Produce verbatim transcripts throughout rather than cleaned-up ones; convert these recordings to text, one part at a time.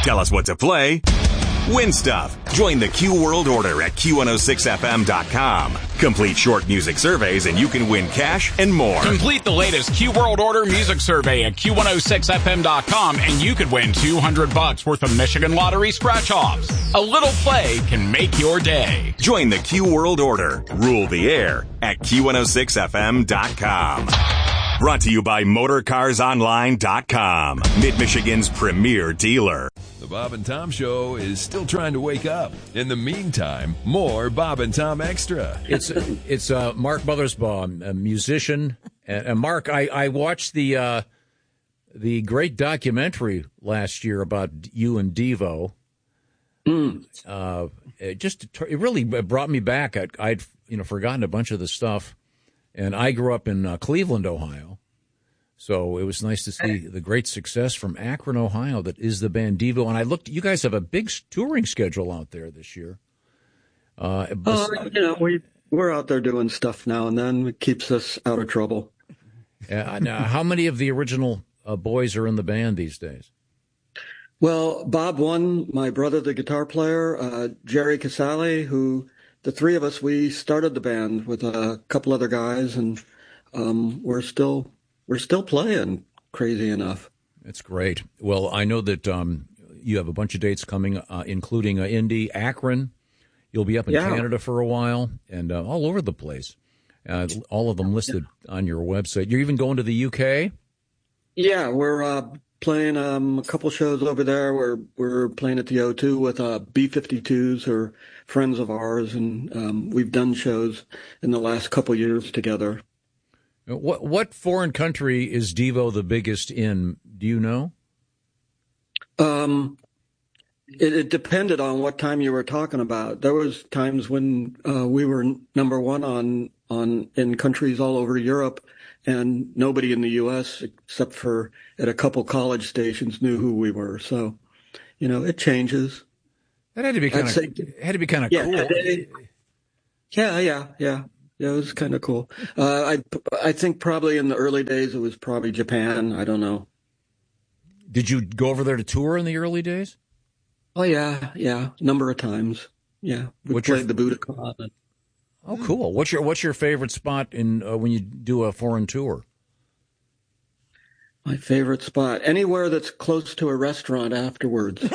Tell us what to play. Win stuff. Join the Q World Order at Q one oh six F M dot com. Complete short music surveys and you can win cash and more. Complete the latest Q World Order music survey at Q one oh six F M dot com and you could win two hundred bucks worth of Michigan Lottery scratch-offs. A little play can make your day. Join the Q World Order. Rule the air at Q one oh six F M dot com. Brought to you by Motor Cars Online dot com, Mid-Michigan's premier dealer. The Bob and Tom Show is still trying to wake up. In the meantime, more Bob and Tom Extra. It's it's uh, Mark Mothersbaugh, a musician. And, and Mark, I, I watched the uh, the great documentary last year about you and Devo. Mm. Uh, it just it really brought me back. I, I'd you know forgotten a bunch of the stuff, and I grew up in uh, Cleveland, Ohio. So it was nice to see the great success from Akron, Ohio, that is the band Devo. And I looked, you guys have a big touring schedule out there this year. Uh, uh, you know, we, we're out there doing stuff now and then. It keeps us out of trouble. Uh, now, how many of the original uh, boys are in the band these days? Well, Bob One, my brother, the guitar player, uh, Jerry Casale, who the three of us, we started the band with a couple other guys, and um, we're still... We're still playing, crazy enough. That's great. Well, I know that um, you have a bunch of dates coming, uh, including uh, Indy, Akron. You'll be up in yeah. Canada for a while, and uh, all over the place. Uh, all of them listed yeah. on your website. You're even going to the U K? Yeah, we're uh, playing um, a couple shows over there. We're we're playing at the O two with uh, B fifty-twos, who are friends of ours, and um, we've done shows in the last couple years together. What what foreign country is Devo the biggest in? Do you know? Um, it, it depended on what time you were talking about. There was times when uh, we were number one on on in countries all over Europe, and nobody in the U S except for at a couple college stations knew who we were. So, you know, it changes. That had to be kind of had to be kind of yeah, cool. It, yeah, yeah, yeah. Yeah, it was kind of cool. Uh, I I think probably in the early days it was probably Japan. I don't know. Did you go over there to tour in the early days? Oh yeah, yeah, number of times. Yeah, we what's played your, the Budokan. And, oh, cool. What's your What's your favorite spot in uh, when you do a foreign tour? My favorite spot, anywhere that's close to a restaurant afterwards.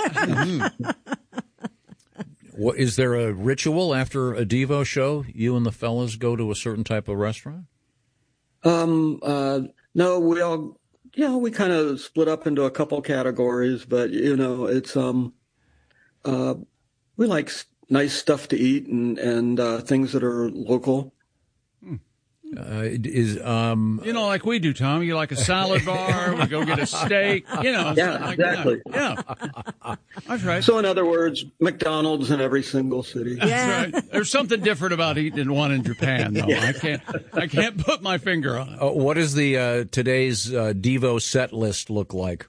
What, is there a ritual after a Devo show? You and the fellas go to a certain type of restaurant? Um, uh, no, we all, you know, we kind of split up into a couple categories, but you know, it's um, uh, we like s- nice stuff to eat and and uh, things that are local. Uh, is um, you know, like we do, Tom. You like a salad bar? We go get a steak. You know, yeah, like exactly. That. Yeah, that's right. So, in other words, McDonald's in every single city. Yeah. That's right. There's something different about eating one in Japan, though. Yeah. I can't, I can't put my finger on it. Uh, what does the uh, today's uh, Devo set list look like?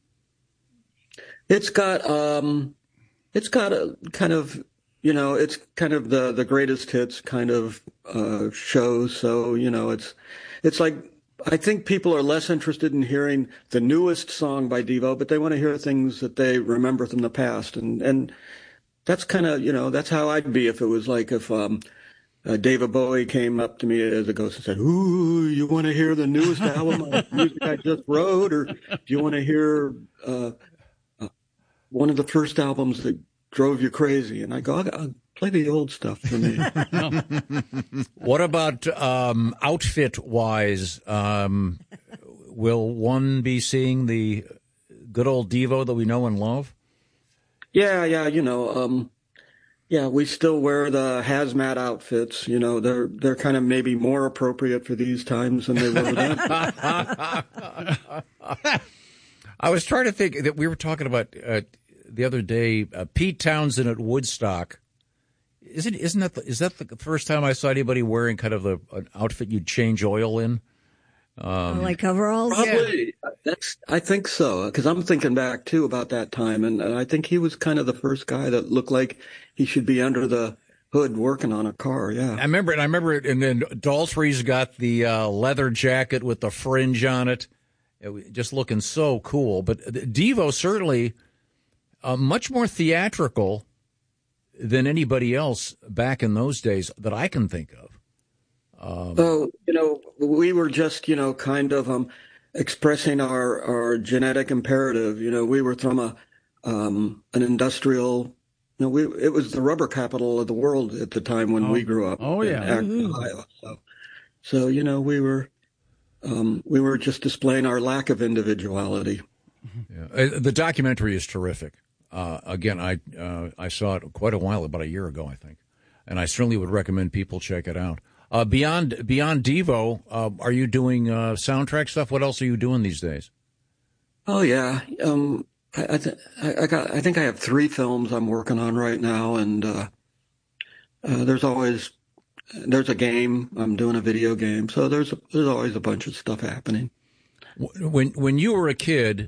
It's got um, it's got a kind of. You know, it's kind of the, the greatest hits kind of uh, show. So, you know, it's it's like I think people are less interested in hearing the newest song by Devo, but they want to hear things that they remember from the past. And, and that's kind of, you know, that's how I'd be if it was like if um, uh, David Bowie came up to me as a ghost and said, ooh, you want to hear the newest album of music I just wrote? Or do you want to hear uh, uh, one of the first albums that drove you crazy? And I go, I'll, I'll play the old stuff for me. What about um, outfit-wise? Um, will one be seeing the good old Devo that we know and love? Yeah, yeah, you know, um, yeah, we still wear the hazmat outfits. You know, they're they're kind of maybe more appropriate for these times than they were then. I was trying to think that we were talking about uh, the other day, uh, Pete Townsend at Woodstock. Isn't isn't that the, is that the first time I saw anybody wearing kind of a, an outfit you'd change oil in? Um, like overalls? Probably. Yeah. That's, I think so, because I'm thinking back, too, about that time, and, and I think he was kind of the first guy that looked like he should be under the hood working on a car, yeah. I remember, and I remember it, and then Daltrey's got the uh, leather jacket with the fringe on it, it just looking so cool. But Devo certainly... uh, much more theatrical than anybody else back in those days that I can think of. Um, oh, you know, we were just, you know, kind of um, expressing our, our genetic imperative. You know, we were from a um, an industrial, you know, we it was the rubber capital of the world at the time when oh, we grew up. Oh, yeah. In Akron, mm-hmm. Ohio. So, so, you know, we were um, we were just displaying our lack of individuality. Yeah. The documentary is terrific. Uh, again, I uh, I saw it quite a while, about a year ago, I think, and I certainly would recommend people check it out. Uh, beyond beyond Devo, uh, are you doing uh, soundtrack stuff? What else are you doing these days? Oh yeah, um, I I, th- I got I think I have three films I'm working on right now, and uh, uh, there's always there's a game I'm doing a video game, so there's a, there's always a bunch of stuff happening. When when you were a kid,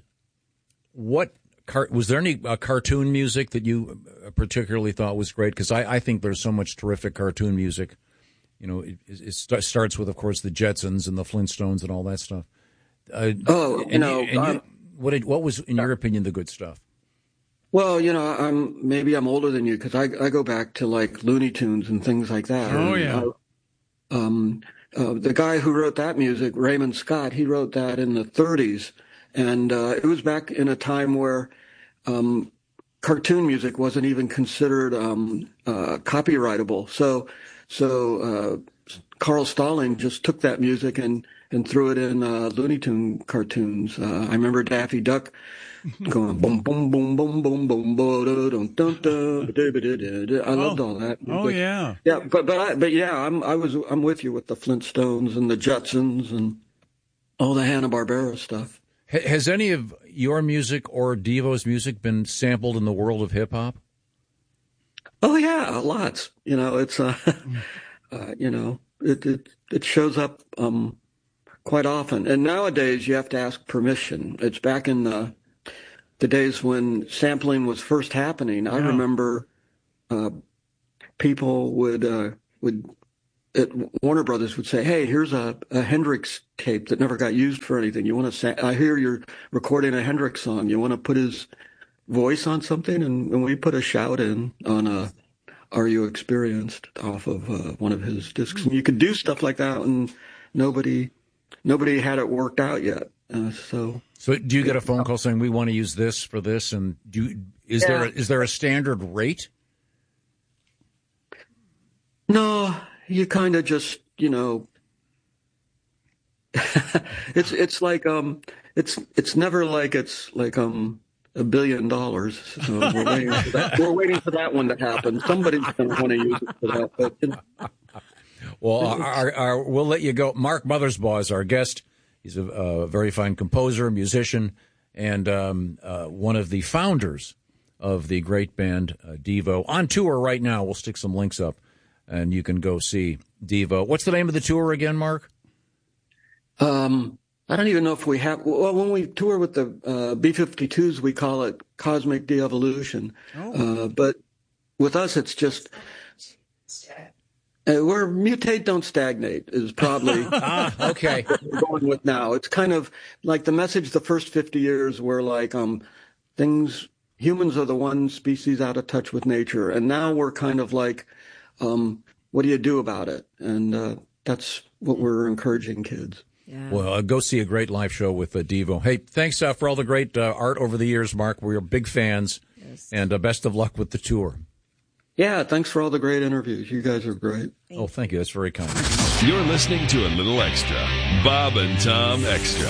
what car- was there any uh, cartoon music that you particularly thought was great? Because I, I think there's so much terrific cartoon music. You know, it, it st- starts with, of course, the Jetsons and the Flintstones and all that stuff. Uh, oh, you and, know, and um, you, what did, what was, in your opinion, the good stuff? Well, you know, I'm maybe I'm older than you because I I go back to like Looney Tunes and things like that. Oh and, yeah. Uh, um, uh, the guy who wrote that music, Raymond Scott, he wrote that in the thirties, and uh, it was back in a time where um, cartoon music wasn't even considered um, uh, copyrightable. So. So uh, Carl Stalling just took that music and, and threw it in uh, Looney Tune cartoons. Uh, I remember Daffy Duck going boom, boom, boom, boom, boom, boom, boom, dun, dun, dun. I loved all that. Oh but, yeah, yeah, but but I, but yeah, I'm I was I'm with you with the Flintstones and the Jetsons and all the Hanna-Barbera stuff. Has any of your music or Devo's music been sampled in the world of hip hop? Oh yeah, lots. You know, it's uh, uh you know, it, it it shows up um quite often. And nowadays you have to ask permission. It's back in the the days when sampling was first happening. I yeah. remember uh people would uh would at Warner Brothers would say, "Hey, here's a, a Hendrix tape that never got used for anything. You want to sa- I hear you're recording a Hendrix song. You want to put his voice on something?" And, and we put a shout in on a Are You Experienced off of uh, one of his discs. And you could do stuff like that, and nobody nobody had it worked out yet. Uh, so so do you get a phone call saying we want to use this for this? And do you, is yeah. there a, is there a standard rate? No, you kind of just, you know, it's it's like um it's it's never like it's like um a billion dollars. So we're waiting for that. We're waiting for that one to happen. Somebody's going to want to use it for that. But, you know. Well, our, our, we'll let you go. Mark Mothersbaugh is our guest. He's a, a very fine composer, musician, and um, uh, one of the founders of the great band uh, Devo. On tour right now. We'll stick some links up, and you can go see Devo. What's the name of the tour again, Mark? Um. I don't even know if we have. Well, when we tour with the uh, B fifty-twos, we call it Cosmic De-Evolution. Oh. Uh, but with us, it's just uh, we're mutate, don't stagnate is probably ah, okay. what we're going with now. It's kind of like the message. The first fifty years were like um, things. Humans are the one species out of touch with nature, and now we're kind of like, um, what do you do about it? And uh, that's what we're encouraging kids. Yeah. Well, uh, go see a great live show with uh, Devo. Hey, thanks uh, for all the great uh, art over the years, Mark. We're big fans, yes. and uh, best of luck with the tour. Yeah, thanks for all the great interviews. You guys are great. Thanks. Oh, thank you. That's very kind. You're listening to a little extra. Bob and Tom Extra.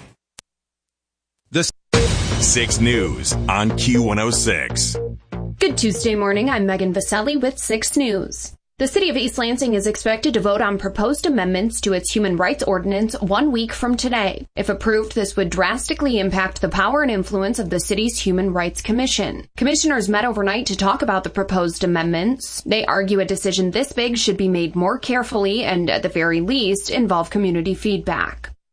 The six News on Q one oh six. Good Tuesday morning. I'm Megan Vaselli with six News. The city of East Lansing is expected to vote on proposed amendments to its human rights ordinance one week from today. If approved, this would drastically impact the power and influence of the city's Human Rights Commission. Commissioners met overnight to talk about the proposed amendments. They argue a decision this big should be made more carefully and, at the very least, involve community feedback.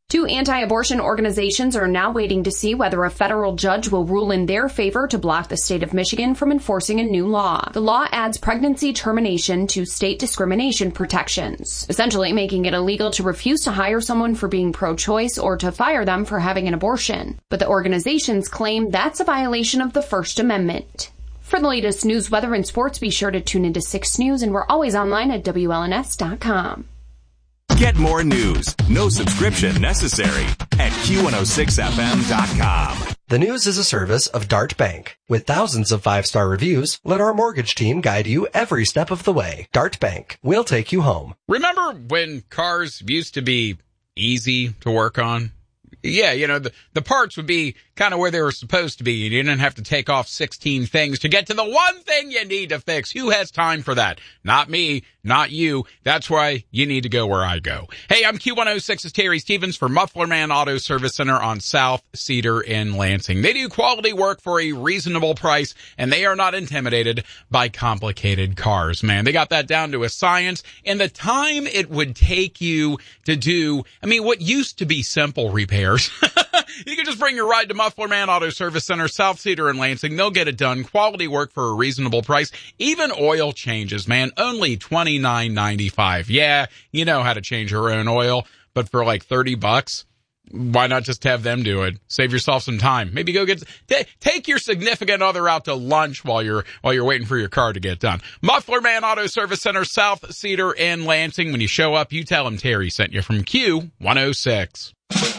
Two anti-abortion organizations are now waiting to see whether a federal judge will rule in their favor to block the state of Michigan from enforcing a new law. The law adds pregnancy termination to state discrimination protections, essentially making it illegal to refuse to hire someone for being pro-choice or to fire them for having an abortion. But the organizations claim that's a violation of the First Amendment. For the latest news, weather, and sports, be sure to tune into six News, and we're always online at W L N S dot com. Get more news, no subscription necessary, at Q one oh six F M dot com. The News is a service of Dart Bank. With thousands of five-star reviews, let our mortgage team guide you every step of the way. Dart Bank. We'll take you home. Remember when cars used to be easy to work on? Yeah, you know, the, the parts would be kind of where they were supposed to be. You didn't have to take off sixteen things to get to the one thing you need to fix. Who has time for that? Not me, not you. That's why you need to go where I go. Hey, I'm Q one oh six's Terry Stevens for Muffler Man Auto Service Center on South Cedar in Lansing. They do quality work for a reasonable price, and they are not intimidated by complicated cars, man. They got that down to a science, and the time it would take you to do, I mean, what used to be simple repairs. You can just bring your ride to Muffler Man Auto Service Center, South Cedar in Lansing. They'll get it done. Quality work for a reasonable price. Even oil changes, man. Only twenty-nine ninety-five. Yeah, you know how to change your own oil, but for like thirty bucks, why not just have them do it? Save yourself some time. Maybe go get, t- take your significant other out to lunch while you're, while you're waiting for your car to get done. Muffler Man Auto Service Center, South Cedar in Lansing. When you show up, you tell them Terry sent you from Q one oh six.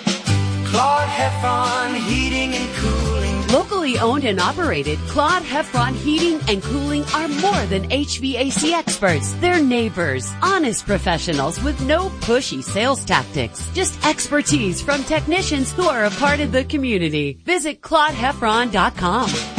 Claude Heffron Heating and Cooling. Locally owned and operated, Claude Heffron Heating and Cooling are more than H V A C experts. They're neighbors, honest professionals with no pushy sales tactics. Just expertise from technicians who are a part of the community. Visit Claude Heffron dot com.